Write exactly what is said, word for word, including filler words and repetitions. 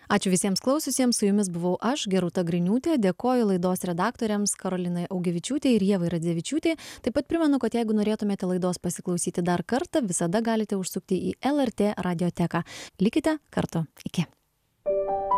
Ačiū visiems klausiusiems, su jumis buvau aš, Gerūta Griniūtė, dėkoju laidos redaktoriams Karolinai Augevičiūtei ir Ievai Radzevičiūtei. Taip pat primenu, kad jeigu norėtumėte laidos pasiklausyti dar kartą, visada galite užsukti į L R T radioteką. Likite kartu. Iki.